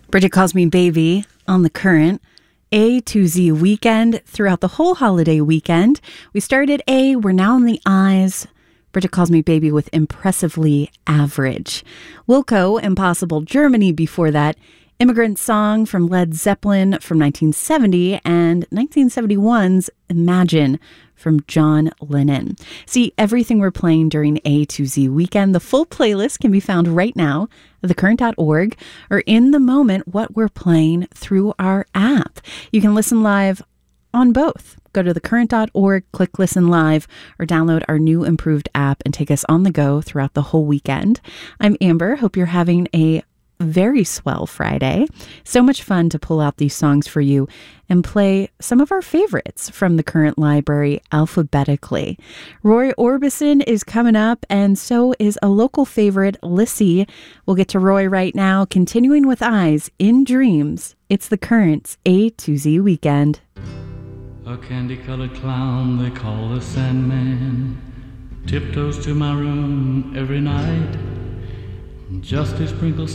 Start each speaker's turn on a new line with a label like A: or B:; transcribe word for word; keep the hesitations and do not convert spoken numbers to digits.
A: Bridget Calls Me Baby on the Current. A to Z weekend throughout the whole holiday weekend. We started A, we're now in the I's. Bridget Calls Me Baby with Impressively Average. Wilco, Impossible Germany before that. Immigrant Song from Led Zeppelin from nineteen seventy and nineteen seventy-one's Imagine from John Lennon. See everything we're playing during A to Z weekend. The full playlist can be found right now at the current dot org or in the moment what we're playing through our app. You can listen live on both. Go to the current dot org, click listen live, or download our new improved app and take us on the go throughout the whole weekend. I'm Amber. Hope you're having a very swell Friday. So much fun to pull out these songs for you and play some of our favorites from the Current library alphabetically. Roy Orbison is coming up, and so is a local favorite, Lissy. We'll get to Roy right now, continuing with Eyes in Dreams. It's the Current's A to Z weekend.
B: A candy-colored clown they call the Sandman tiptoes to my room every night just to sprinkle